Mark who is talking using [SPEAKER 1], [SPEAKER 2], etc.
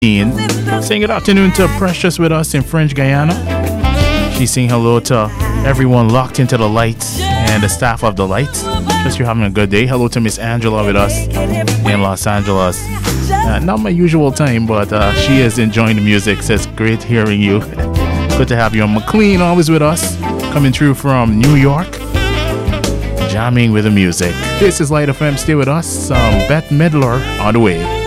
[SPEAKER 1] Saying good afternoon to Precious with us in French Guyana. She's saying hello to everyone locked into the lights and the staff of the lights. Just you're having a good day. Hello to Miss Angela with us in Los Angeles. Not my usual time, but she is enjoying the music. Says great hearing you. Good to have you on. McLean always with us, coming through from New York, jamming with the music. This is Light FM. Stay with us. Bette Midler on the way.